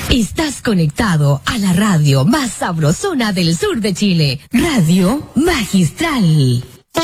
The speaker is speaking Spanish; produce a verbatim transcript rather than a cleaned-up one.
Estás conectado a la radio más sabrosona del sur de Chile, Radio Magistral.